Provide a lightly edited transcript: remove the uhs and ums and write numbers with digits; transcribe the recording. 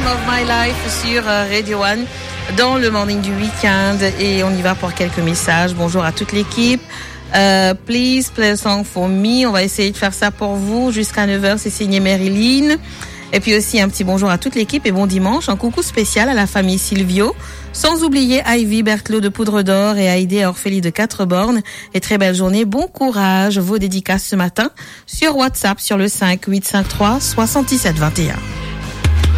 Time of My Life sur Radio One dans le morning du week-end et on y va pour quelques messages. Bonjour à toute l'équipe. Please play a song for me. On va essayer de faire ça pour vous jusqu'à 9h. C'est signé Marilyn. Et puis aussi un petit bonjour à toute l'équipe et bon dimanche. Un coucou spécial à la famille Silvio. Sans oublier Ivy, Berthelot de Poudre d'Or et Heidi et Orphélie de 4 bornes. Et très belle journée. Bon courage. Vos dédicaces ce matin sur WhatsApp sur le 5 853 77 21.